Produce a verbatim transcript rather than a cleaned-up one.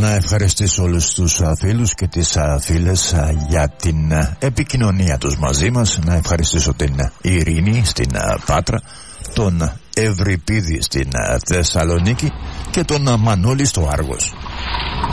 Να ευχαριστήσω όλους τους φίλους και τις φίλες για την επικοινωνία τους μαζί μας. Να ευχαριστήσω την Ειρήνη στην Πάτρα, τον Ευρυπίδη στην Θεσσαλονίκη και τον Μανώλη στο Άργος.